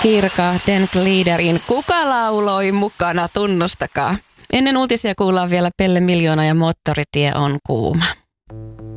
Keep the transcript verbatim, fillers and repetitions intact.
Kirka Den Gliederin Kuka lauloi mukana, tunnustakaa. Ennen uutisia kuullaan vielä Pelle Miljoona ja Moottoritie on kuuma.